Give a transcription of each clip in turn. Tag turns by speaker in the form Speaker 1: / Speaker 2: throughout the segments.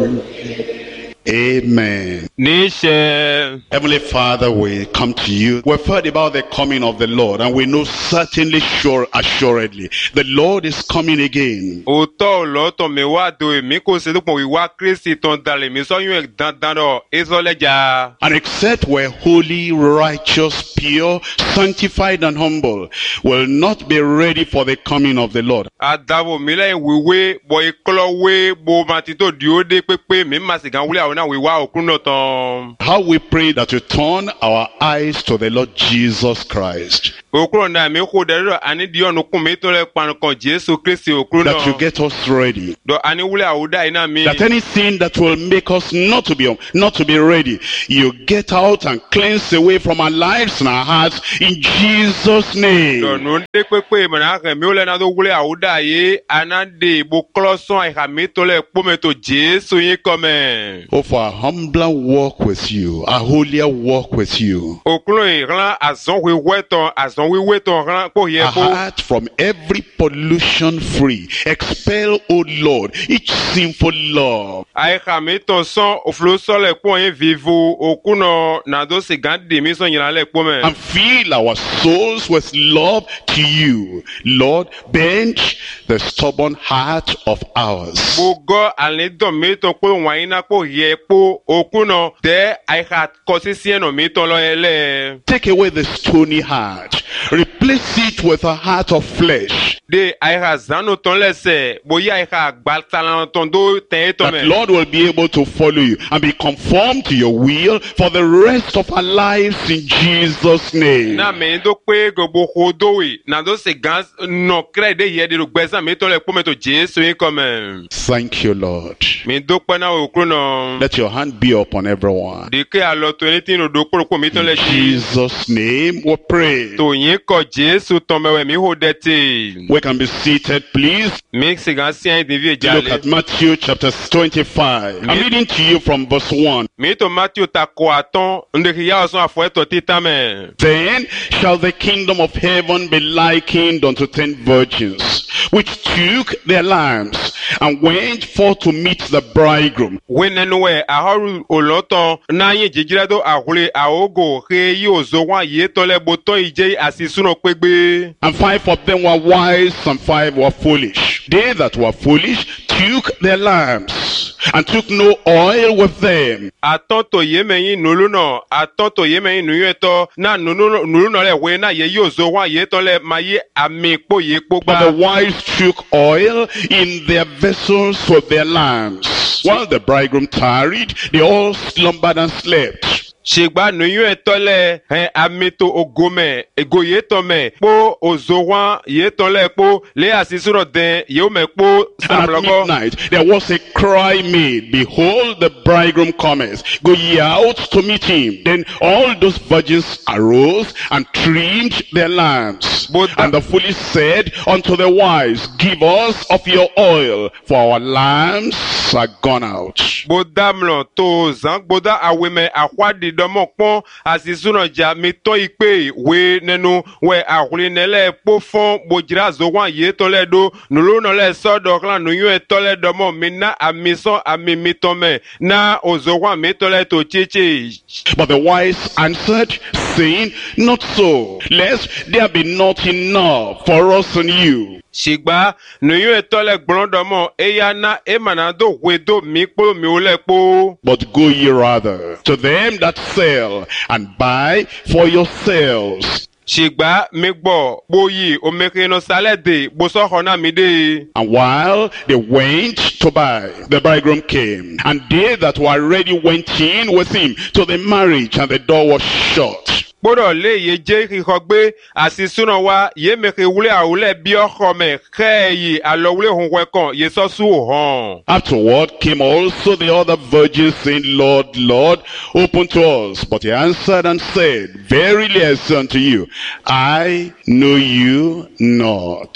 Speaker 1: Amen. Heavenly Father, we come to you. We've heard about the coming of the Lord, and we know certainly, assuredly, the Lord is coming again. And except we're holy, righteous, pure, sanctified, and humble, will not be ready for the coming of the Lord. How we pray that you turn our eyes to the Lord Jesus Christ. That you get us ready. That anything that will make us not to be ready, you get out and cleanse away from our lives and our hearts in Jesus' name. Oh, for a humbler walk with you, a holier walk with you. A heart from every pollution free. Expel, O Lord, each sinful love. And fill our souls with love to you. Lord, bend the stubborn heart of ours. Take away the stony heart. Replace it with a heart of flesh. That Lord will be able to follow you and be conformed to your will for the rest of our lives in Jesus' name. Thank you, Lord. Let your hand be upon everyone. In Jesus' name we pray. We can be seated, please. Look at Matthew chapter 25. I'm reading to you from verse 1. Then shall the kingdom of heaven be likened unto 10 virgins, which took their lamps and went forth to meet the bridegroom. And 5 of them were wise and 5 were foolish. They that were foolish took their lamps and took no oil with them. But the wise took oil in their vessels with their lamps. While the bridegroom tarried, they all slumbered and slept. About midnight, there was a cry made, behold, the bridegroom cometh, go ye out to meet him. Then all those virgins arose and trimmed their lamps. And the foolish said unto the wise, give us of your oil, for our lamps are gone out. But the wise answered, saying, not so, lest there be not enough for us and you. But go ye rather to them that sell and buy for yourselves. And while they went to buy, the bridegroom came, and they that were ready went in with him to the marriage, and the door was shut. Afterward came also the other virgins, saying, Lord, Lord, open to us. But he answered and said, verily I say unto you, I know you not.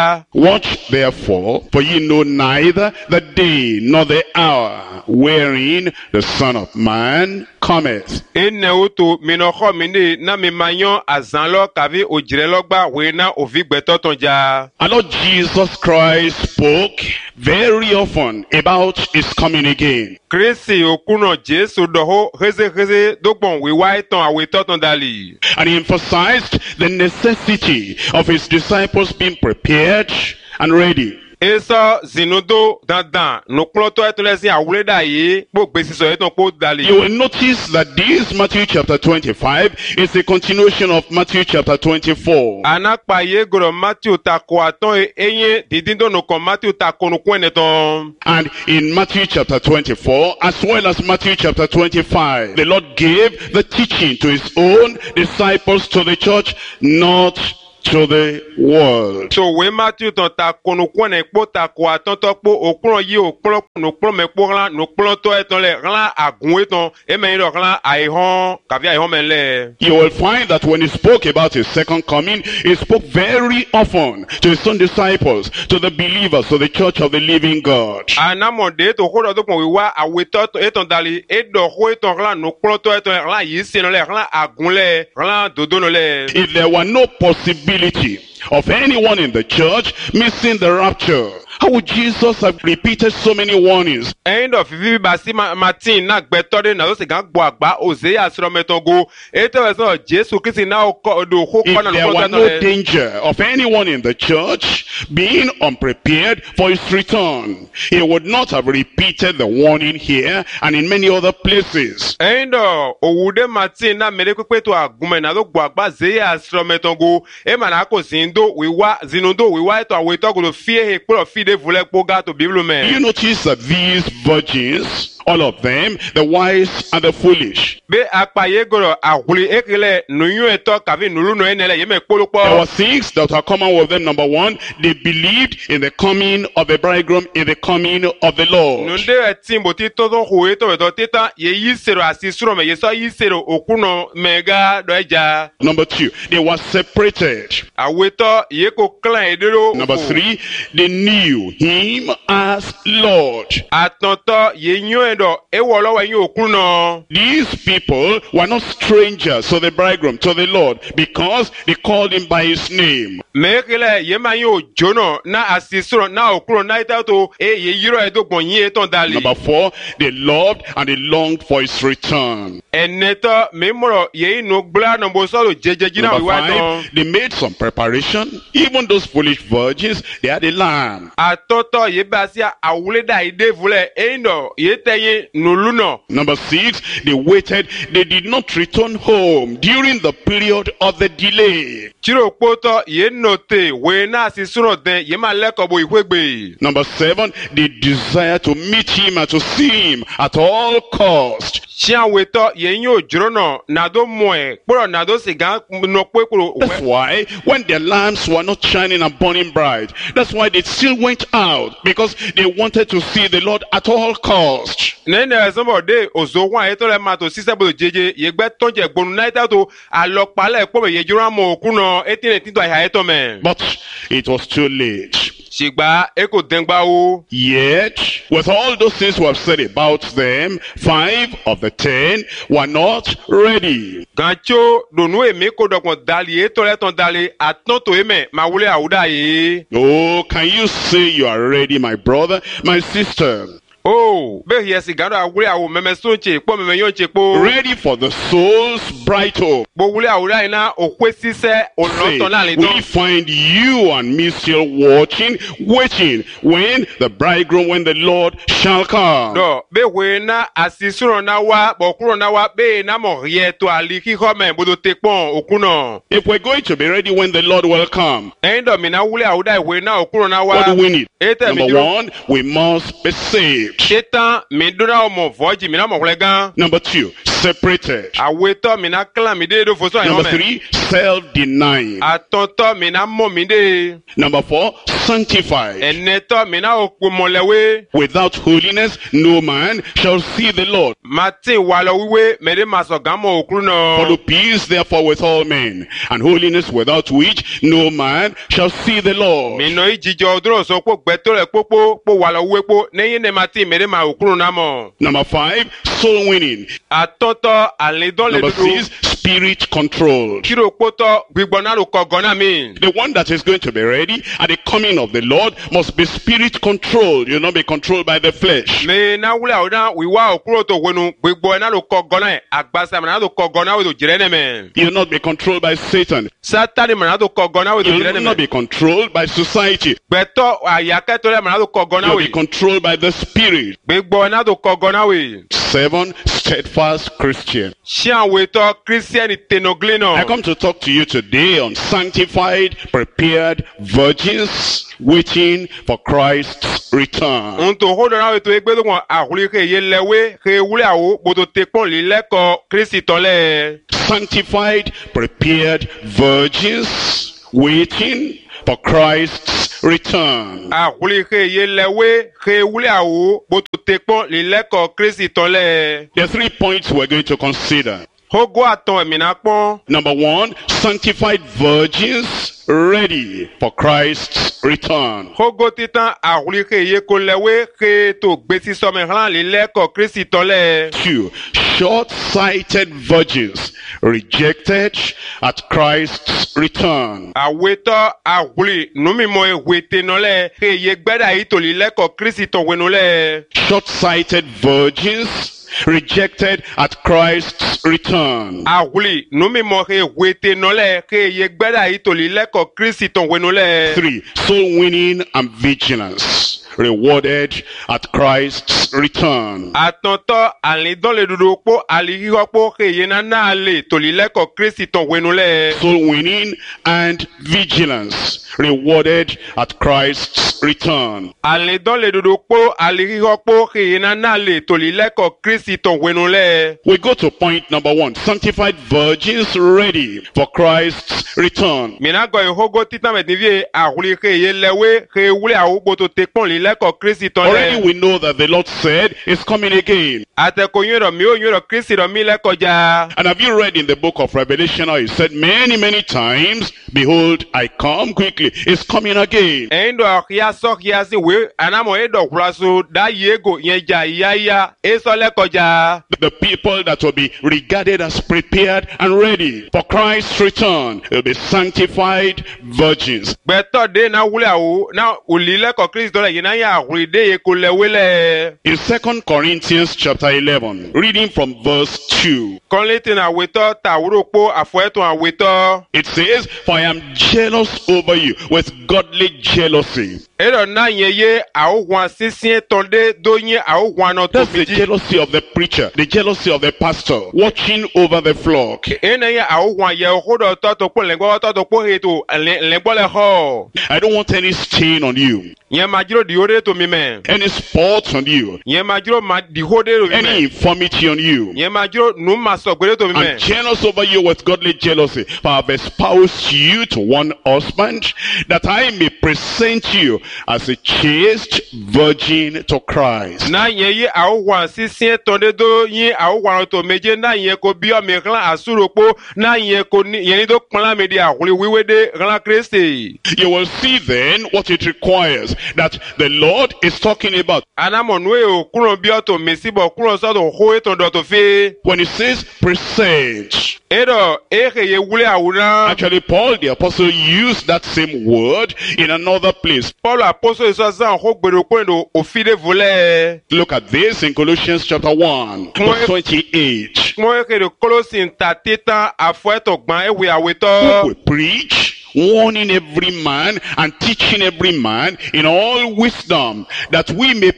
Speaker 2: ja.
Speaker 1: Watch therefore, for ye know neither the day nor the hour wherein the Son of Man cometh.
Speaker 2: Ene uto minocho mine na mimanyon azanlo kavi ojirelogba wena ovigbeto tonja.
Speaker 1: Our Lord Jesus Christ spoke very often about his coming again.
Speaker 2: Krisi okuno Jesu doho heze dogbon wiwa eton aweto tondali.
Speaker 1: And he emphasized the necessity of his disciples being prepared and ready.
Speaker 2: Eso zinudo dandan nukloto etolesi awuleda yi gbogbe siso eton po dali.
Speaker 1: You will notice that this Matthew chapter 25 is a continuation of Matthew chapter 24.
Speaker 2: Anakpa ye goro Matthew tako aton enye didindo no kon Matthew tako no kweneton.
Speaker 1: And in Matthew chapter 24, as well as Matthew chapter 25, the Lord gave the teaching to his own disciples, to the church, not to the world.
Speaker 2: So we Matthew ton tako no kwene po tako aton to po okron yi okron no kron me po ran no kron to eton le ran agun eton e me ro ran aihon kavi aihon menle.
Speaker 1: You will find that when he spoke about his second coming, he spoke very often to his own disciples, to the believers, to the church of the living God.
Speaker 2: Anamode to hodo do pon wiwa aweto eton dali e do ho eton ran no kron to eton ran yi se no le ran agun le ran dodo no le.
Speaker 1: If there were no possibility of anyone in the church missing the rapture, how would Jesus have repeated so many warnings?
Speaker 2: End of vivi basi Martin na gbetode na se gan gbo agba Hosea srometongo eto eso Jesu Kristi na o do ho
Speaker 1: If
Speaker 2: kona
Speaker 1: there
Speaker 2: no
Speaker 1: were no danger of anyone in the church being unprepared for his return, he would not have repeated the warning here and in many other places.
Speaker 2: End owude Martin na mere pepe to agume na do gbo agba Hosea srometongo e mana ko zindo zinundo wiwa eto aweto go fie he pro fie de vule poga to Bible men.
Speaker 1: You notice that these virgins, all of them, the wise and the foolish,
Speaker 2: Be akpaye goro ahuli ekele nuyu eto kavi nulu no enele yeme
Speaker 1: there
Speaker 2: kpolopo.
Speaker 1: were things that are common with them. Number one, they believed in the coming of the bridegroom, in the coming of the Lord.
Speaker 2: Nunde etimbo ti todo ho eto eto teta ye yisero asisuro me yeso yisero okuno mega do eja.
Speaker 1: Number two, they were separated.
Speaker 2: Aweto ye ko clan edero.
Speaker 1: Number three, they knew him as Lord.
Speaker 2: Atonto ye nyo edo ewo lowo yin okuno.
Speaker 1: These people were not strangers to the bridegroom, to the Lord, because they called him by his name.
Speaker 2: Mekele ye ma yin ojono na asisuro na okuno na itato ye yiro edo gbon yin eton dali.
Speaker 1: Number four, they loved and they longed for his return.
Speaker 2: Eneto memoro ye inu gbla nombo solo jejeji na
Speaker 1: Number
Speaker 2: wiwa
Speaker 1: five,
Speaker 2: ton.
Speaker 1: they made some preparation. Even those foolish virgins, they had a lamb.
Speaker 2: Atoto ye basia awuleda ide vule endo ye teye nuluno.
Speaker 1: Number six, they waited. They did not return home during the period of the delay.
Speaker 2: Chiro poto ye note we na asisuno den ye ma leko bo ihwegbe.
Speaker 1: Number seven, they desire to meet him and to see him at all cost.
Speaker 2: Chian weto ye nyo jrono nado moe poro nado sigan no kwekuro.
Speaker 1: That's why when their lamps were not shining and burning bright, that's why they still went out, because they wanted to see the Lord at all cost.
Speaker 2: Nene sombo de ozo wan eto le mato sisebo jeje ye gbe tonje gbonu na itato alopale po ye jura mo okuno etine tinto ai eto men.
Speaker 1: But it was too late.
Speaker 2: Shigba eko dengba o.
Speaker 1: Yet, with all those things we have said about them, 5 of the 10 were not ready.
Speaker 2: Gancho donu emi ko dokon dali eto le ton dali atonto eme mawule awuda ye.
Speaker 1: Oh, can you say you are ready, my brother, my sister?
Speaker 2: Oh, be here sigaro awule awo meme sonche po meme yonche po.
Speaker 1: Ready for the soul's bright hope.
Speaker 2: Bo wule awuda ina okwe sise
Speaker 1: Say,
Speaker 2: oloton la le
Speaker 1: we
Speaker 2: don.
Speaker 1: find you and me still watching, waiting, when the bridegroom, when the Lord shall come.
Speaker 2: Do be we na asisuro na wa bokuro na wa be na mo ye to ali ki home bodo tekpon okuno.
Speaker 1: If we're going to be ready when the Lord will come,
Speaker 2: Endo mi na wule awuda we na okuro na
Speaker 1: what
Speaker 2: wa.
Speaker 1: do we need?
Speaker 2: Ete mi
Speaker 1: Number
Speaker 2: duro.
Speaker 1: one, we must be saved.
Speaker 2: Shetan mi dura omo voji mi na mo wule gan.
Speaker 1: Number two, separated.
Speaker 2: Aweto mina clan mi de do foso ayo
Speaker 1: Number
Speaker 2: me.
Speaker 1: 3, self-denying.
Speaker 2: Atonto mina mo mi de.
Speaker 1: Number 4, sanctified.
Speaker 2: Eneto mina okumolewe.
Speaker 1: Without holiness, no man shall see the Lord.
Speaker 2: Martin walo wiwe mede masogamo okruno.
Speaker 1: Follow peace, therefore, with all men, and holiness, without which no man shall see the Lord.
Speaker 2: Mino ijijo odro so po gbetore popo po walo wiwe po neyin ne Martin mede ma okruno mo.
Speaker 1: Number 5, soul winning.
Speaker 2: Atonto alidon le
Speaker 1: Number
Speaker 2: dudu.
Speaker 1: 6, spirit controlled.
Speaker 2: Kiro poto gbigbona ro kogona mi.
Speaker 1: The one that is going to be ready at the coming of the Lord must be spirit controlled. You'll not be controlled by the flesh.
Speaker 2: Me na wule awda wiwa okuro to wenu gbigbo na ro kogona e agbasa na ro kogona we do jirene me.
Speaker 1: You'll not be controlled by Satan.
Speaker 2: Satani na do kogona we do
Speaker 1: You'll
Speaker 2: jirene
Speaker 1: not
Speaker 2: me.
Speaker 1: be controlled by society.
Speaker 2: Gbeto ayake to le na do kogona
Speaker 1: You'll
Speaker 2: we.
Speaker 1: be controlled by the spirit.
Speaker 2: Gbigbo na do kogona we.
Speaker 1: 7, steadfast Christian.
Speaker 2: Shi awe to Christian tenoglino.
Speaker 1: I come to talk to you today on sanctified, prepared virgins waiting for Christ's return.
Speaker 2: Unto hodo na we to egbe do won ahuli ke ye lewe ke wule awo bodo te pon li leko Kristi tole.
Speaker 1: Sanctified, prepared virgins waiting for Christ's return.
Speaker 2: Ahuli ke ye lewe ke wule awo bodo te pon li leko Kristi tole.
Speaker 1: There are 3 points we're going to consider.
Speaker 2: Hogo aton emina pon.
Speaker 1: Number 1, sanctified virgins ready for Christ's return.
Speaker 2: Hogo titan ahuli ke ye ko lewe ke to gbesi so me ran li leko Kristi tole.
Speaker 1: 2, short-sighted virgins rejected at Christ's return.
Speaker 2: Aweto ahuli numi mo ewete nole ke ye gbeda yi to li leko Kristi ton wenole.
Speaker 1: Short-sighted virgins rejected at Christ's return.
Speaker 2: Ahuli numi mo ewete nole ke ye gbeda yi to li leko Kristi ton wenole.
Speaker 1: 3, soul winning and vigilance rewarded at Christ's return.
Speaker 2: Atonto alidon le dudu po alihiho po ke ye na na ale to li leko Kristi ton wenole.
Speaker 1: Soul winning and vigilance rewarded at Christ's return.
Speaker 2: Alidon le dudu po alihiho po ke ye na na ale to li leko Kristi ton wenole.
Speaker 1: We go to point number 1, sanctified virgins ready for Christ's return.
Speaker 2: Mina go hogo titan medivie ahuli ke ye lewe ke wule awo boto te pon li leko Kristi ton
Speaker 1: Already
Speaker 2: le.
Speaker 1: we know that the Lord said is coming again.
Speaker 2: Ateko yoro mi o yoro Kristi ro mi leko ja.
Speaker 1: And have you read in the book of Revelation how he said many times, behold, I come quickly. It's coming again.
Speaker 2: Endo ya so ya si we anamo edo kurasu da yego yen ja ya eso leko ja.
Speaker 1: The people that will be regarded as prepared and ready for Christ's return will be sanctified virgins.
Speaker 2: Beto de na wule awo na uli leko Kristi ton le yina ya ahuli de ye ko lewele.
Speaker 1: In 2 Corinthians chapter 11, reading from verse 2,
Speaker 2: Konlete na weto ta wuro po afoeto a weto.
Speaker 1: it says, for I am jealous over you with godly jealousy.
Speaker 2: Edo na yeye awo wan sisien tonde do yin awo wan no to
Speaker 1: That's the
Speaker 2: miji.
Speaker 1: jealousy of the preacher, the jealousy of the pastor, watching over the flock.
Speaker 2: Ene ye awo wan ye hodo to po lengbo to po heto lengbo le ho.
Speaker 1: I don't want any stain on you,
Speaker 2: Ye majiro di hode to mi men.
Speaker 1: any spots on you,
Speaker 2: Ye majiro ma di hode to mi
Speaker 1: any
Speaker 2: men.
Speaker 1: infirmity on you.
Speaker 2: Ye majiro nu masogbere to mi
Speaker 1: I'm
Speaker 2: men.
Speaker 1: jealous over you with godly jealousy, for I have espoused you to one husband, that I may present you as a chaste virgin to Christ.
Speaker 2: Na ye awo wan sisien tonde do yin awo wan to meje na ye ko bi o me klan asuro po na ye ko ni ye ni do klan me di ahuli wiwe de klan Kristi.
Speaker 1: You will see then what it requires that the Lord is talking about.
Speaker 2: Anamo nu e o kuron bi o to mesibo kuron so to ho eton do to fe.
Speaker 1: When it says present,
Speaker 2: Edo eke ye wule awuna.
Speaker 1: actually Paul the apostle used that same word in another place.
Speaker 2: Paul apostle so san ho gbero kwendo ofide vole.
Speaker 1: Look at this in Colossians chapter 1, verse 28.
Speaker 2: Mo eke de Colossians tateta afueto gban ewe aweto.
Speaker 1: We preach, warning every man and teaching every man in all wisdom, that we may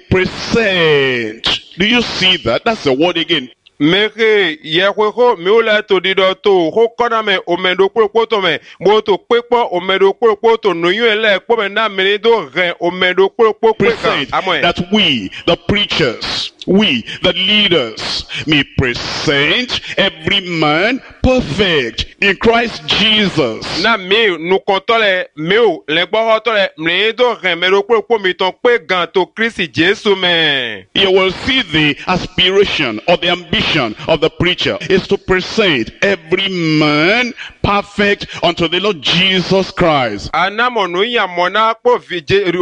Speaker 1: present. Do you see that? That's the word again.
Speaker 2: Meke ye ho mi ola to dido to ho kona me omendo kpokpoto me mo to pepo omendo kpokpoto no yu ele kpo me na me do re omendo kpokpoto
Speaker 1: Present
Speaker 2: amoe.
Speaker 1: that we, the preachers, we, the leaders, may present every man perfect in Christ Jesus.
Speaker 2: Na mi nu kontole meu le gbohotole mre do remero po mi ton pe gan to Christ Jesu me.
Speaker 1: You will see the aspiration or the ambition of the preacher is to present every man perfect unto the Lord Jesus Christ.
Speaker 2: Anamo nu yamona po vije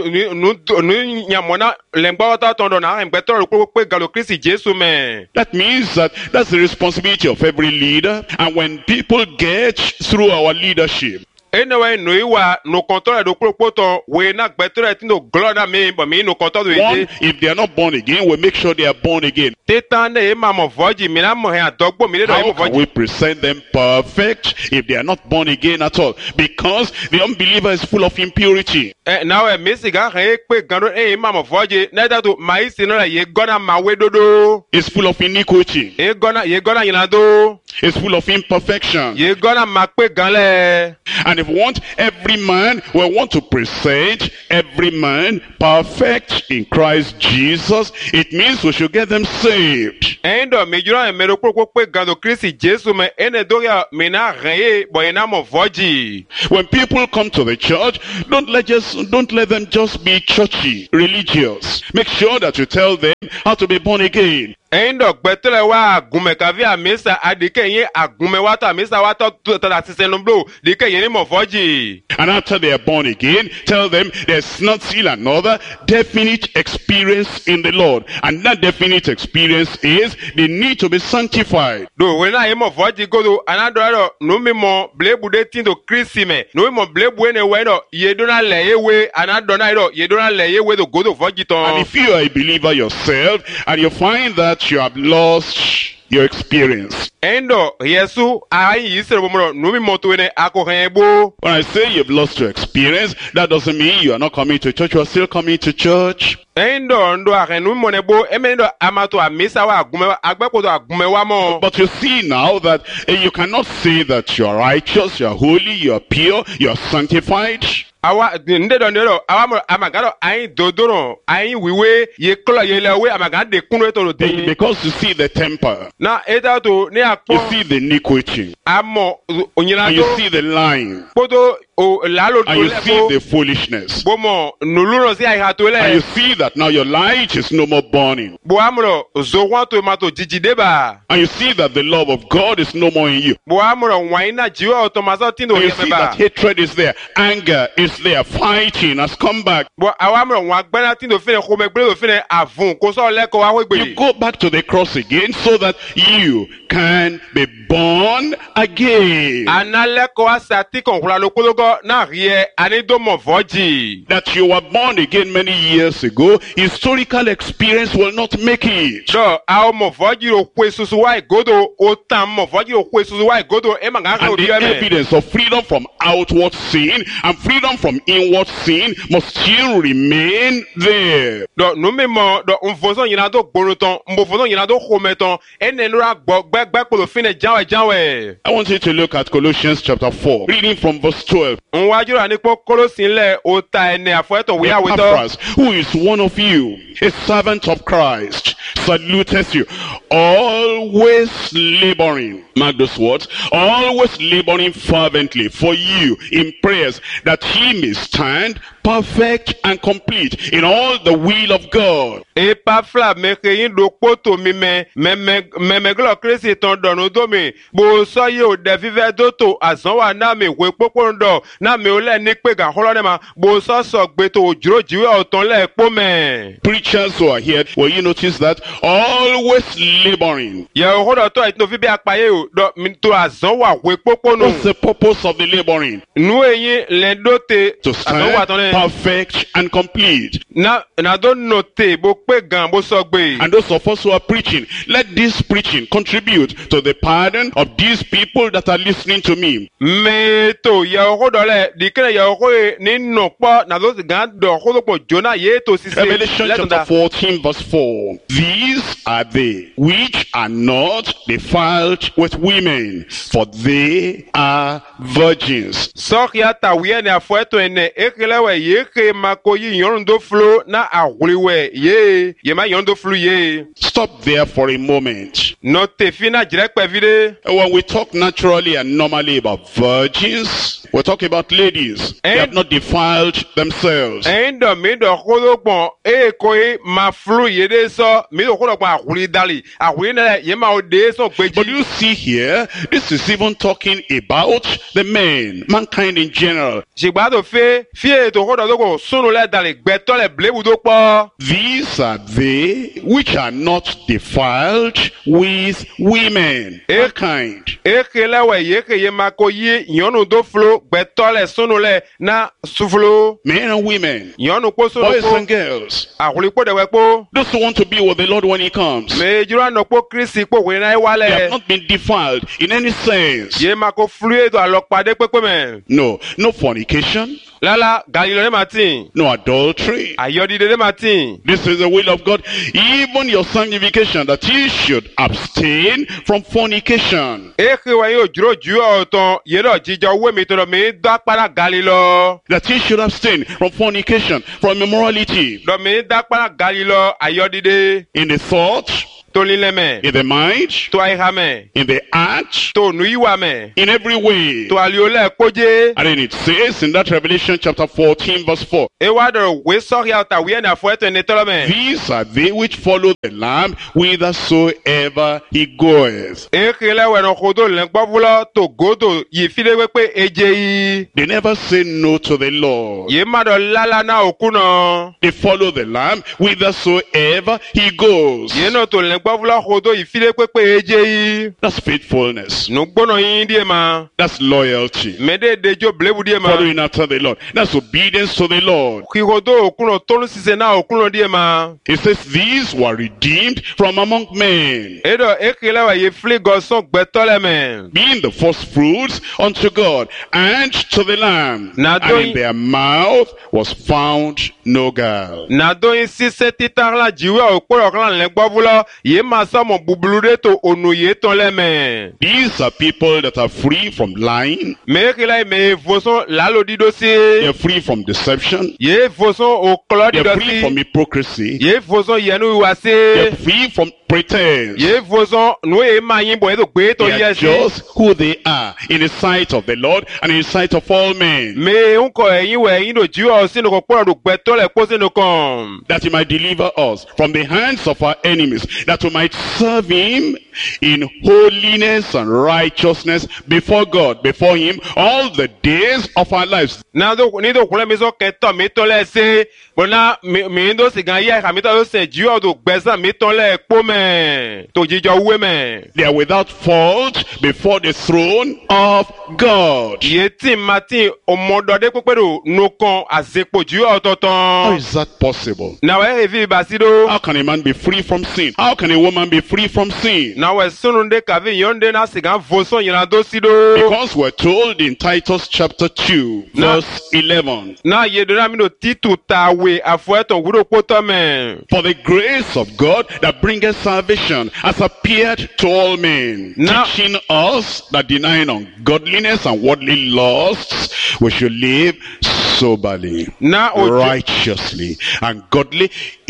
Speaker 2: nu yamona le gbohota ton do na embeto pe gan to Christ Jesu me.
Speaker 1: That means that's the responsibility of every leader, and when people get through our leadership,
Speaker 2: Anyway, no iwa no control do propoto we na better no glory me but me no control
Speaker 1: one, if they are not born again, we make sure they are born again.
Speaker 2: Tetan e mama voji mi na mo he adogbo mi le do
Speaker 1: How
Speaker 2: mo
Speaker 1: can
Speaker 2: voji.
Speaker 1: we present them perfect if they are not born again at all? Because the unbeliever is full of impurity.
Speaker 2: Now e mi siga he pe gando e mama voji na da to mai sino la ye gona ma we dodo.
Speaker 1: It's full of iniquity.
Speaker 2: Ye gona yina do.
Speaker 1: It's full of imperfection.
Speaker 2: Ye gona ma pe ganle.
Speaker 1: And if we want every man, we want to present every man perfect in Christ Jesus, it means we should get them saved.
Speaker 2: Endo mi jura e mero pe gando Christ Jesu me ene do ya mi na re bo ina mo voji.
Speaker 1: When people come to the church, don't let them just be churchy, religious. Make sure that you tell them how to be born again.
Speaker 2: Endo gbetele wa agume kavi amisa adike yin agume wata amisa wata tada sisenublo dike yin mo voji.
Speaker 1: And after they are born again, tell them there's not still another definite experience in the Lord. And that definite experience is they need to be sanctified.
Speaker 2: Do we na yin mo voji godo anado no mi mo blebu de tin do Christ me. No mi mo blebu ene we do yedona leyewe anado na do yedona leyewe do godo voji ton.
Speaker 1: And if you are a believer yourself and you find that you have lost your experience.
Speaker 2: Endo Yesu ayi isere bomoro no mi mo to ene akohenbo.
Speaker 1: When I say you've lost your experience, that doesn't mean you are not coming to church. You are still coming to church.
Speaker 2: Endo ndo arenu monebo emendo amato amisa wa agume agbekodo agume wa mo.
Speaker 1: But you see now that you cannot say that you are righteous, you are holy, you are pure, you are sanctified.
Speaker 2: Awa ndedo awa mo amagado ayin dodoro ayin wiwe ye klo ye lewe amagado de kunu eto de.
Speaker 1: Because you see the temper.
Speaker 2: Na eta to ni akpo.
Speaker 1: You see the iniquity.
Speaker 2: Amo onyina
Speaker 1: And
Speaker 2: to.
Speaker 1: you see the lying.
Speaker 2: Podo o lalo to
Speaker 1: And you
Speaker 2: le
Speaker 1: see the foolishness.
Speaker 2: bomo nuluno si ayi to le.
Speaker 1: And you see that now your light is no more burning.
Speaker 2: Bo amro zo wanto mato jijideba.
Speaker 1: And you see that the love of God is no more in you.
Speaker 2: Bo amro waina jiwa otomaso tindo
Speaker 1: And you see that
Speaker 2: yemeba.
Speaker 1: hatred is there. Anger is there. Fighting has come back.
Speaker 2: Bo awamro wa gbena tindo fine ko megbe do fine avun ko so leko wa
Speaker 1: You
Speaker 2: wegbe.
Speaker 1: go back to the cross again so that you can be born again.
Speaker 2: Analeko asati kon kula lokologo na rie anido mo voji.
Speaker 1: That you were born again many years ago, historical experience will not make it.
Speaker 2: So awo mo voji ro kwe susu wa igodo o tam mo voji ro kwe susu wa igodo e manga
Speaker 1: And
Speaker 2: ro
Speaker 1: the
Speaker 2: dio me.
Speaker 1: evidence of freedom from outward sin and freedom from inward sin must still remain there.
Speaker 2: Do no me mo do unfoso yina do gboroton mbofoso yina do khometon ene nura gbo gbegbe polo fine janwe.
Speaker 1: I want you to look at Colossians chapter 4, reading from verse 12.
Speaker 2: Nwaju ra ni po Kolosin le o ta ene afoeto we aweto.
Speaker 1: Epaphras, who is one of you, a servant of Christ, saluteth you, always laboring. Mark those words. Always laboring fervently for you in prayers, that he may stand perfect and complete in all the will of God.
Speaker 2: Epafla meke yin do poto mi me glo kresi ton donu do mi bo so ye o de vive do to azan wa na mi we popo ndo na mi o le ni pe ga holo ne ma bo so gbe to ojuro jiwe oton le po me.
Speaker 1: Preachers who are here, will you notice that? Always laboring.
Speaker 2: Ye o hodo to it no fi bi apaye o do mi to azan wa we popo no.
Speaker 1: What's the purpose of the laboring?
Speaker 2: Nu eyin le do te
Speaker 1: To
Speaker 2: azan wa ton
Speaker 1: stand
Speaker 2: le
Speaker 1: perfect and complete.
Speaker 2: na do note bo pe gan bo so gbe.
Speaker 1: And those of us who are preaching, let this preaching contribute to the pardon of these people that are listening to me.
Speaker 2: Me to ye o hodo le dikere ye o ni no po na do gan do hodo po jona ye to sise.
Speaker 1: Revelation chapter 14 verse 4. These are they which are not defiled with women, for they are virgins.
Speaker 2: Sokia ta wiye ne afueto ene ekelewe yeke makoyi yondo flo na ahliwe ye ma yondo flu ye.
Speaker 1: Stop there for a moment.
Speaker 2: No te fina direkpe vide.
Speaker 1: When we talk naturally and normally about virgins, we talk about ladies. They have not defiled themselves.
Speaker 2: Endo mi do kodo pon koi ma flu yede so mi do kodo pon ahli dali. Ahli na ye ma ode so
Speaker 1: But
Speaker 2: peji.
Speaker 1: you see here, this is even talking about the men, mankind in general.
Speaker 2: Jigba do fe fie to kodo do ko sunu le dali gbeto le blebu do po.
Speaker 1: These are they which are not defiled with women. Mankind.
Speaker 2: Ekele we yeke ye makoyi yonu do flu gbeto le sunu le na suflu.
Speaker 1: Men and women.
Speaker 2: Yonu ko sunu
Speaker 1: Boys
Speaker 2: ko
Speaker 1: and girls.
Speaker 2: ahli ko de we po.
Speaker 1: Those who want to be with the Lord when He comes.
Speaker 2: Me jura no po Kristi po we na
Speaker 1: They have
Speaker 2: wale.
Speaker 1: not been defiled in any sense.
Speaker 2: Ye mako flu do alopade pepe me.
Speaker 1: No. No fornication.
Speaker 2: Lala Galileo de Martin.
Speaker 1: No adultery.
Speaker 2: Ayodi de Martin.
Speaker 1: This is the will of God. Even your sanctification, that you should abstain from fornication.
Speaker 2: Eke wa yo juro ju oton ye do jijo we mi to mi da para Galileo.
Speaker 1: That you should abstain from fornication, from immorality.
Speaker 2: Do mi da para Galileo ayodi de
Speaker 1: In the thought,
Speaker 2: to lileme.
Speaker 1: in the mind,
Speaker 2: To aihame.
Speaker 1: in the act,
Speaker 2: To nuiwa me.
Speaker 1: in every way.
Speaker 2: To aliole koje.
Speaker 1: And then it says in that Revelation chapter 14 verse 4,
Speaker 2: E wa do we sorry out a we na fo eto ne tolo me.
Speaker 1: these are they which follow the Lamb whithersoever he goeth.
Speaker 2: Eke le we no kodo le gbovulo to godo yi fide we pe ejeyi.
Speaker 1: They never say no to the Lord.
Speaker 2: Ye ma do lala na okuno.
Speaker 1: They follow the Lamb whithersoever he goes.
Speaker 2: Ye no to le gbovulo kodo yi fide pe ejeyi.
Speaker 1: That's faithfulness.
Speaker 2: No gbono yin die ma.
Speaker 1: That's loyalty.
Speaker 2: Mede dejo blebu die ma.
Speaker 1: Following after the Lord. That's obedience to the Lord.
Speaker 2: Kigodo okuno tonu sise na okuno die ma.
Speaker 1: It says these were redeemed from among men,
Speaker 2: Edo ekele wa ye fli goson gbetole me.
Speaker 1: being the first fruits unto God and to the Lamb.
Speaker 2: Now
Speaker 1: And in their mouth was found no guile.
Speaker 2: Na do yin sise titar la jiwe okoro kan le gbovulo ye ma so mo bubulude to onu ye ton le me.
Speaker 1: These are people that are free from lying.
Speaker 2: Me ekele me voson lalo dido si.
Speaker 1: They're free from deception.
Speaker 2: Ye voson okolo
Speaker 1: They're
Speaker 2: dido
Speaker 1: free from
Speaker 2: si.
Speaker 1: hypocrisy.
Speaker 2: Ye voson yenu iwa
Speaker 1: They're
Speaker 2: si.
Speaker 1: free from pretense.
Speaker 2: Ye voson no e ma yin bo e to gbe to
Speaker 1: They are
Speaker 2: ye si.
Speaker 1: just who they are in the sight of the Lord and in the sight of all men.
Speaker 2: Me unko eyin we eyin do jiwo sinu ko poro do gbetole ko sinu kan.
Speaker 1: That he might deliver us from the hands of our enemies, that we might serve him in holiness and righteousness before God, before him, all the days of our lives.
Speaker 2: Na do ni do kule mi so keto mi to le se bona mi do si gan ye ka mi to se jiwo do gbesan mi to le po me to jijo we me.
Speaker 1: They are without fault before the throne of God.
Speaker 2: Ye tin Martin omodode pepedo no kan azepo jiwo
Speaker 1: How
Speaker 2: ototon.
Speaker 1: is that possible?
Speaker 2: Na we revi basido.
Speaker 1: How can a man be free from sin? How can a woman be free from sin?
Speaker 2: Na we sununde kavi yonde na sigan voson yana do sido.
Speaker 1: Because we're told in Titus chapter 2,
Speaker 2: Now-
Speaker 1: verse 11,
Speaker 2: Na ye do na mi do titu tawe afueton wuro poto me.
Speaker 1: for the grace of God that bringeth salvation has appeared to all men,
Speaker 2: Now-
Speaker 1: teaching us that denying ungodliness and worldly lusts, we should live soberly,
Speaker 2: Na ojo
Speaker 1: righteously, and godly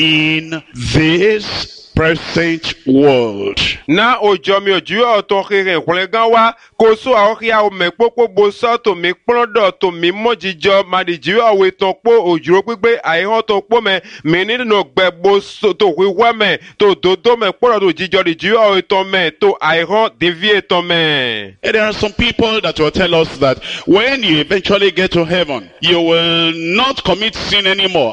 Speaker 1: in this present world.
Speaker 2: na ojo mi oju oton kere kule gan wa ko so ahoria o me popo bo so to mi plodo to mi mojijo madiji awe ton po ojuro pigbe aihon to po me mi ni no gbe bo so to wiwa me to dodo me poro do jijo diji awe ton me to aihon devie ton me.
Speaker 1: And there are some people that will tell us that when you eventually get to heaven, you will not commit sin anymore.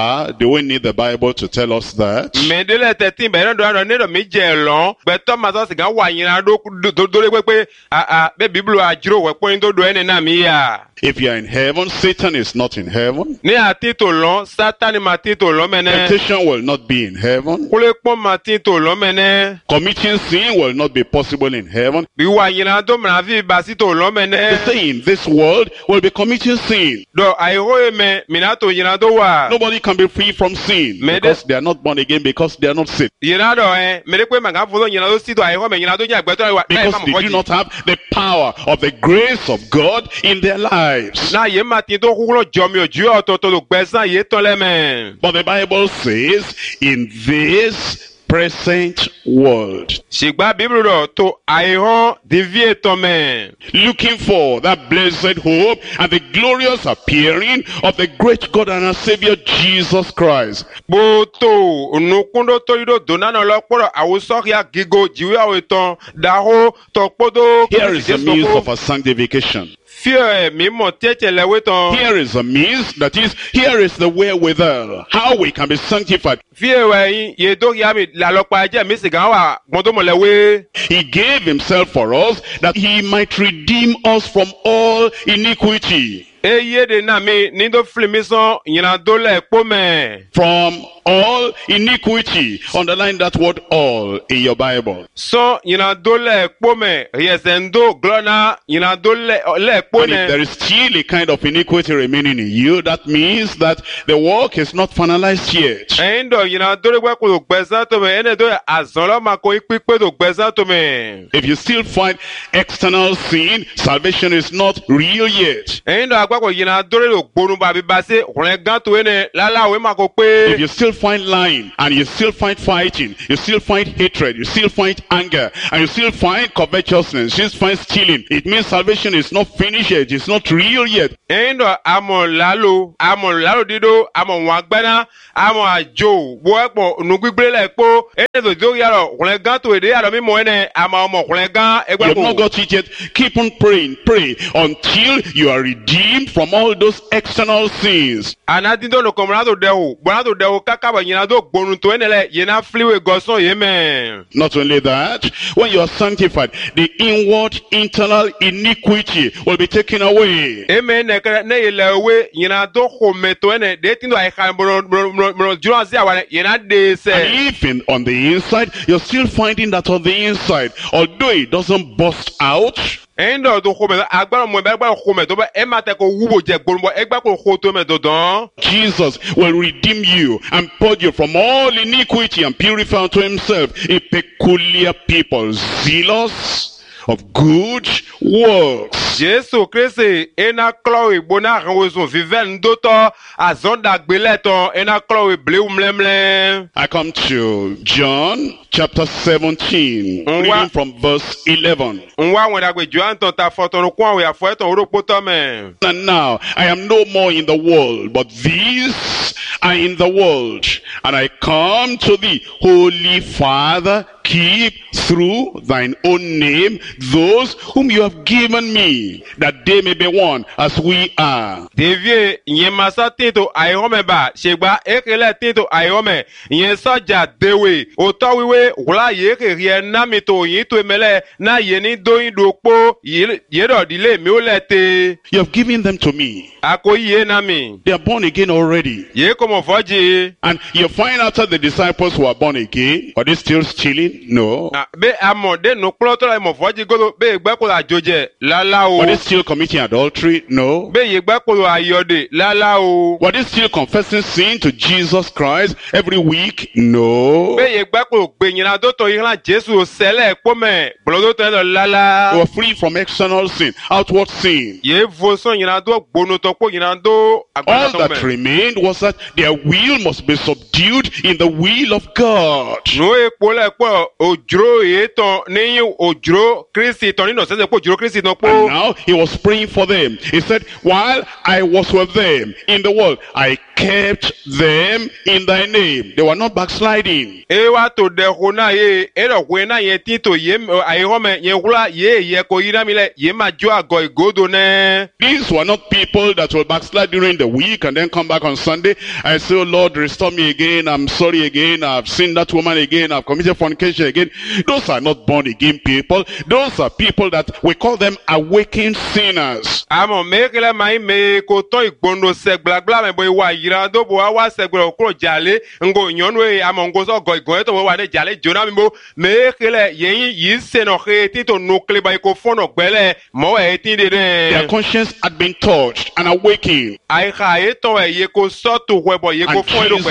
Speaker 1: Do we need the Bible to tell us that?
Speaker 2: Mendele teti be do ne do mi je lon gbe to ma so sigan wa yin do le pepe be biblu ajiro we po do ene na mi ya.
Speaker 1: If you are in heaven, Satan is not in heaven.
Speaker 2: Ni ati to lon Satan ma ti to lon mene.
Speaker 1: Temptation will not be in heaven.
Speaker 2: Kule pon ma ti to lon mene.
Speaker 1: Committing sin will not be possible in heaven.
Speaker 2: Bi wa yin do mra vi ba si to lon
Speaker 1: They
Speaker 2: mene.
Speaker 1: say in this world will be committing sin.
Speaker 2: Do ai ho me mina to yin do wa.
Speaker 1: Nobody can be free from sin
Speaker 2: May
Speaker 1: because they are not born again, because they are not saved.
Speaker 2: yina do me de pe manga fo yina do si do ayi ho me yina do nya gbeto wa
Speaker 1: because they do not have the power of the grace of God in their lives.
Speaker 2: na ye ma tin to kulo jomi oju ototo lo gbesan ye ton le me.
Speaker 1: But the Bible says, in this present world,
Speaker 2: Shigba Bible do to ayi ho divie ton me.
Speaker 1: looking for that blessed hope and the glorious appearing of the great God and our Savior Jesus Christ.
Speaker 2: Boto nukundo to ido donana lokporo awuso ya gigo jiwe aweton daho tokpodo.
Speaker 1: Here is the means of our sanctification.
Speaker 2: Fear mi mo teche leweton.
Speaker 1: Here is the means, that is, here is the wherewithal, how we can be sanctified.
Speaker 2: Fear we ye do ya mi la lokpa je mi sigan wa gbondo mo lewe.
Speaker 1: He gave himself for us that he might redeem us from all iniquity.
Speaker 2: Eye de na mi nindo flimison yina dole pome.
Speaker 1: From all iniquity. Underline that word all in your Bible.
Speaker 2: So yina dole pome yesendo glona yina dole le
Speaker 1: And if
Speaker 2: pone.
Speaker 1: there is still a kind of iniquity remaining in you, that means that the work is not finalized yet.
Speaker 2: Endo yina dole gbe ko gbesa to me ene do azolo mako ipipe do gbesa to me.
Speaker 1: If you still find external sin, salvation is not real yet.
Speaker 2: Endo agbako yina dole lo gbonu ba bi base ren gan to ene lala we mako pe.
Speaker 1: If you still find lying, and you still find fighting, you still find hatred, you still find anger, and you still find covetousness, you still find stealing, it means salvation is not finished yet, it's not real yet.
Speaker 2: Endo amo lalo dido amo wagbana amo ajo bo epo nugbigbe le po ene do yaro ren gan to ede yaro mi mo ene amo ren gan
Speaker 1: You have not
Speaker 2: egbe
Speaker 1: got it yet. Keep on praying, pray until you are redeemed from all those external sins.
Speaker 2: anadindo no komrado dewo kaka ba yina do gbonu to ene le yina fliwe goson ye me.
Speaker 1: Not only that, when you are sanctified, the inward internal iniquity will be taken away.
Speaker 2: Eme ne kere ne ile we yina do khome to ene de tindo ai khan bro juanzi awane yina de
Speaker 1: And
Speaker 2: se.
Speaker 1: if on the inside, you're still finding that on the inside, although it doesn't burst out,
Speaker 2: Endo do khome agbara mo be agbara khome to ba e ma te ko wubo je gbonu bo egba ko kho to me dodon.
Speaker 1: Jesus will redeem you and purge you from all iniquity and purify unto himself a peculiar people, zealous of good works.
Speaker 2: Jesu Christ ena klowe bona ranwozon viven doto azonda gbeleton ena klowe bleu mlemle.
Speaker 1: I come to John chapter 17, reading from verse 11.
Speaker 2: Nwa wena gbe Joan ton ta foton kwa we afo eton oropo to me.
Speaker 1: And now I am no more in the world, but these are in the world. And I come to thee, Holy Father, keep through thine own name those whom you have given me, that they may be one as we are.
Speaker 2: Devie yen masa tinto ayome ba shegba ekele tinto ayome yen soja dewe otowiwe wula yeke rien nami to yin to emele na yeni doyin dokpo yedo dile mi olete
Speaker 1: You have given them to me.
Speaker 2: akoyi ye nami
Speaker 1: They are born again already.
Speaker 2: ye komo foji
Speaker 1: And you find after the disciples who are born again, are they still stealing? No.
Speaker 2: be amode no kloto la mo foji godo be gbe ko la joje lala o
Speaker 1: Were they still committing adultery? No.
Speaker 2: be ye gbe ko ayode lala o
Speaker 1: Were they still confessing sin to Jesus Christ every week? No.
Speaker 2: be ye gbe ko gbe yin do to yin la Jesu sele pome blodo to
Speaker 1: They
Speaker 2: lala
Speaker 1: were free from external sin, outward sin.
Speaker 2: ye voson yin do gbonu to po yin do
Speaker 1: All
Speaker 2: agbara to
Speaker 1: that
Speaker 2: me
Speaker 1: remained was that their will must be subdued in the will of God.
Speaker 2: no e po le po ojuro e ton ni ojuro Kristi ton ni no se po ojuro Kristi no
Speaker 1: And
Speaker 2: po
Speaker 1: now he was praying for them. He said, while I was with them in the world, I kept them in thy name. They were not backsliding.
Speaker 2: e wa to de ho na ye e ro we na ye ti to ye ai ho me ye hula ye ko ira mi le ye ma jo ago igodo ne
Speaker 1: These were not people that will backslide during the week and then come back on Sunday and say, oh Lord, restore me again. I'm sorry again. I've seen that woman again. I've committed fornication again. Those are not born again people. Those are people that we call them awakened sinners.
Speaker 2: amo me kele mai me ko to igbondo se gbagba me boy wa yira do bo wa se gbro kro jale ngo nyonu e amo ngo so go go to wa ne jale jona mi bo me kele yin yi se no he ti to no kle ba ko fono gbele mo e ti de
Speaker 1: Their
Speaker 2: de
Speaker 1: conscience had been touched and awakened.
Speaker 2: ai kha e to e ye ko so to we bo ye ko
Speaker 1: And
Speaker 2: fo e do
Speaker 1: Jesus said,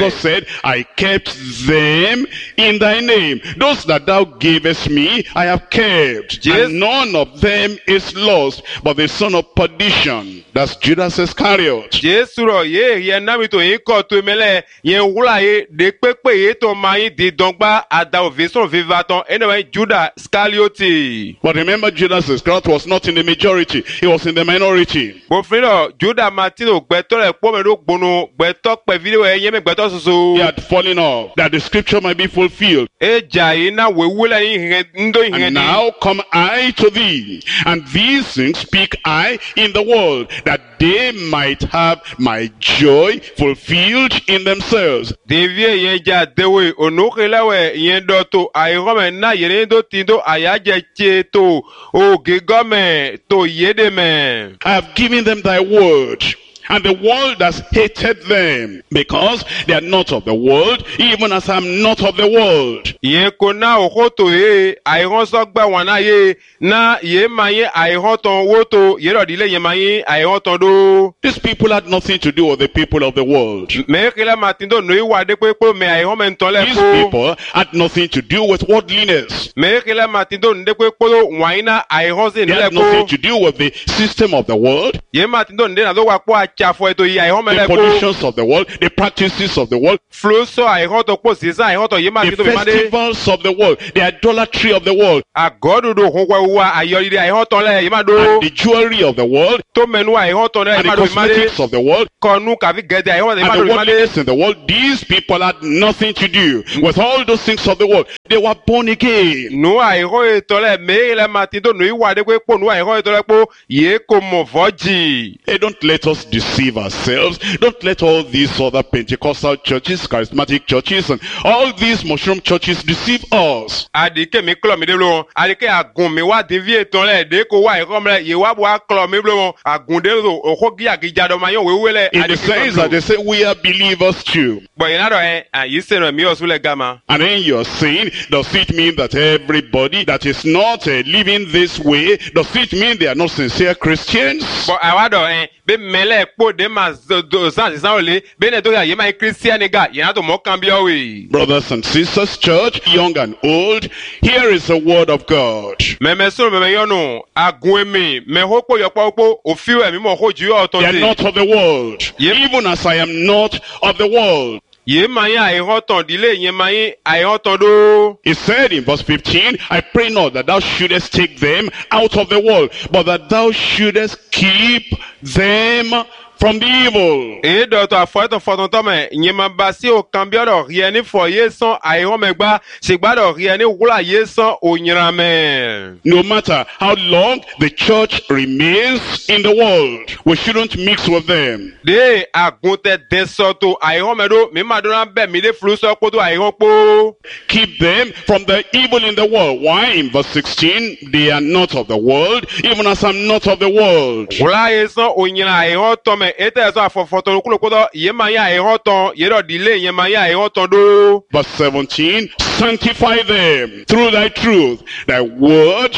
Speaker 1: I kept them in thy name. Those that thou gavest me, I have kept.
Speaker 2: Yes.
Speaker 1: And none of them is lost, but the son of perdition. That's Judas Iscariot.
Speaker 2: Jésus ro ye ye nami to yin ko to mele yen wula ye de pepe ye to mayin di dongba ada ovison vivaton anyway Judas Iscariot.
Speaker 1: But remember, Judas Iscariot was not in the majority. He was in the minority.
Speaker 2: Bo fino Judas Martino gbeto le po me do gbonu gbeto pe video e yen me gbeto soso.
Speaker 1: He had fallen off, that the scripture might be fulfilled.
Speaker 2: E jai na we wula yin ndo yin.
Speaker 1: And now come I to thee, and these things speak I in the world, that they might have my joy fulfilled in themselves.
Speaker 2: Devie yen ja dewe onokelewe yen do to ayome na yen do tindo ayaje cheto o gegome to yedeme.
Speaker 1: I have given them thy word, and the world has hated them, because they are not of the world, even as I am not of the world.
Speaker 2: Yen kona okoto ye ayron sogba wana ye na ye maye ayron ton woto ye rodile ye maye ayron ton do.
Speaker 1: These people had nothing to do with the people of the world.
Speaker 2: Me kila matindo no iwade pe me ayron men ton le
Speaker 1: These
Speaker 2: po.
Speaker 1: people had nothing to do with worldliness.
Speaker 2: Me kila matindo nde pe waina ayron se
Speaker 1: They
Speaker 2: nle
Speaker 1: had
Speaker 2: po.
Speaker 1: nothing to do with the system of the world,
Speaker 2: Ye matindo nde na do wa po achafo eto ye ayron men
Speaker 1: the
Speaker 2: le po.
Speaker 1: politicians of the world, the practices of the world,
Speaker 2: Flow so ayron to po sisa ayron to ye
Speaker 1: the
Speaker 2: matindo be made.
Speaker 1: festivals of the world, the idolatry of the world,
Speaker 2: Agododo honkwa wa ayori ayron ton le ye ma do.
Speaker 1: and the jewelry of the world,
Speaker 2: To menu ayron ton le ye
Speaker 1: and
Speaker 2: ma
Speaker 1: the
Speaker 2: do be made.
Speaker 1: cosmetics of the world,
Speaker 2: Konu kavi gede ayron ye ma
Speaker 1: and
Speaker 2: do
Speaker 1: the
Speaker 2: be made.
Speaker 1: worldliness in the world. These people had nothing to do with all those things of the world. They were born again.
Speaker 2: Nu ayron etole me le matindo no iwade pe po nu ayron etole po ye ko mo voji.
Speaker 1: Hey, don't let us deceive ourselves. Don't let all these other Pentecostal churches, charismatic churches, and all these mushroom churches deceive us.
Speaker 2: Adike mi klo mi de lo adike agun mi wa de vie ton le de ko wa ayron le ye wa bo klo mi lo agun de lo oko gi agija do mayon wewe le
Speaker 1: In the sense that they say we are believers too.
Speaker 2: but you know you say no mi o sule gama.
Speaker 1: And then you're saying, does it mean that everybody that is not living this way, does it mean they are not sincere Christians?
Speaker 2: But I do be mele po de ma do san ole be ne to ya ye ma Christian ga ye na to mo kan bi o we.
Speaker 1: Brothers and sisters, church, young and old, here is the word of God.
Speaker 2: Me so me yo no agun mi me ho po yo po ofi e mi mo ho ju o to
Speaker 1: They are
Speaker 2: de.
Speaker 1: not of the world,
Speaker 2: Yep.
Speaker 1: even as I am not of the world.
Speaker 2: Ye ma ye ayron ton dile ye ma ye ayron ton do.
Speaker 1: He said in verse 15, I pray not that thou shouldest take them out of the world, but that thou shouldest keep them from the evil.
Speaker 2: E do to afo to fo ton me ye ma ba si o kan bi o rie ni fo ye son ayron me gba se gba do rie ni wula ye son onyira me.
Speaker 1: No matter how long the church remains in the world, we shouldn't mix with them.
Speaker 2: De agun te de so to ayron me do mi ma do na be mi de flu so ko to ayron po.
Speaker 1: Keep them from the evil in the world. Why? In verse 16, they are not of the world, even as I'm not of the world.
Speaker 2: Wula ye son onyira ayron to me ete so afofo to kulo ko do ye ma ye ayron ton ye do dile ye ma ye ayron ton do.
Speaker 1: Verse 17, sanctify them through thy truth. Thy word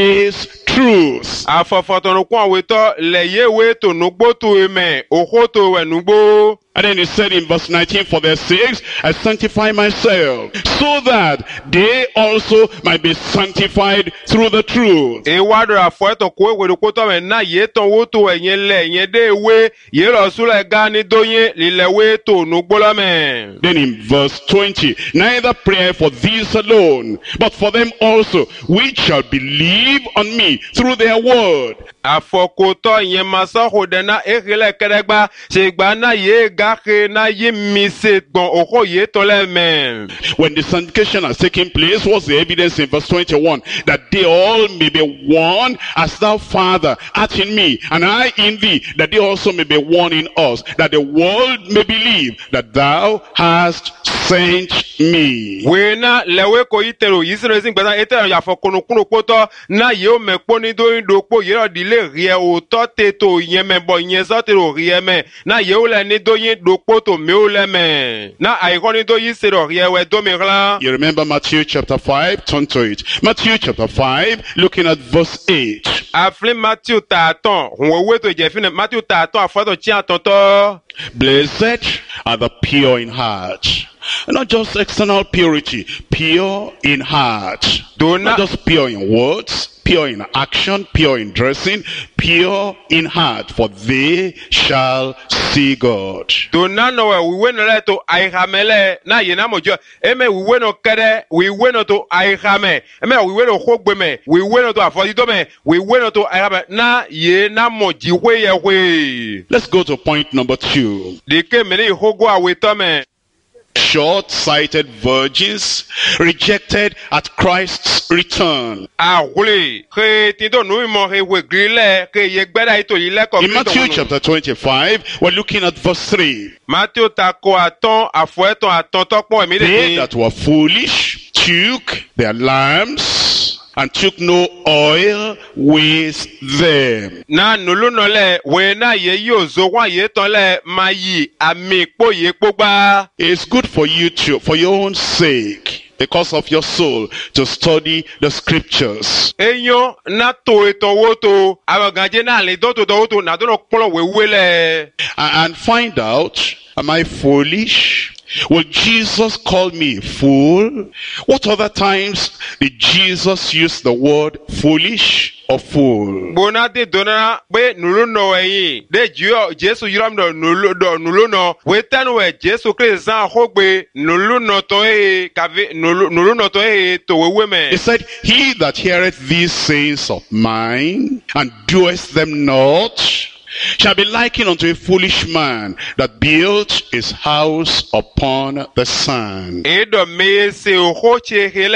Speaker 1: is truth.
Speaker 2: Afofo to ku awe to le ye we to nugbo to me oho to we nugbo.
Speaker 1: And then he said in verse 19, for their sakes I sanctify myself, so that they also might be sanctified through the truth.
Speaker 2: E wa do afo to ko we ko to me na ye ton wo to yen le yen de we ye ro su le ga ni do yen lile we to nugbo la me.
Speaker 1: Then in verse 20, neither pray for these alone, but for them also, which shall believe on me through their word.
Speaker 2: Afoko to yen ma so ho de na e hele kedegba se gba na ye ga ke na ye mi se gbon oko ye to le me.
Speaker 1: When the sanctification has taken place, what's the evidence in verse 21? That they all may be one, as thou, Father, art in me, and I in thee, that they also may be one in us, that the world may believe that thou hast sent me.
Speaker 2: We na lewe ko itero yisere sin gba etero ya fokunu kunu poto na ye o me po ni do ndo po ye ro dile rie o to te to yen me bo yen so te ro rie me na ye o le ni do yen do po to me o le me na ai ko ni do yisere rie we do me ran.
Speaker 1: You remember Matthew chapter 5? Turn to it. Matthew chapter 5, looking at verse 8.
Speaker 2: Aflin Matthew ta ton wo we to je fin Matthew ta ton afo to chi atonto.
Speaker 1: Blessed are the pure in heart, Not just external purity, pure in heart. Not just pure in words, pure in action, pure in dressing, pure in heart, for they shall see God.
Speaker 2: Dona no we weno le to aihamele na yena mojo eme we weno kere we weno to aihame eme we weno hogbeme we weno to afodito me we weno to aihame na yena moji we ye we.
Speaker 1: Let's go to point number 2.
Speaker 2: Dike mene hogo aweto me.
Speaker 1: Short-sighted virgins rejected at Christ's return.
Speaker 2: In
Speaker 1: Matthew chapter 25, we're looking at verse 3. They that were foolish took their lamps and took no oil with them. It's good for you to, for your own sake, because of your soul, to study the scriptures. And find out, am I foolish? Will Jesus call me a fool? What other times did Jesus use the word foolish or fool? He said, he that heareth these sayings of mine and doeth them not shall be likened unto a foolish man that built his house upon the sand.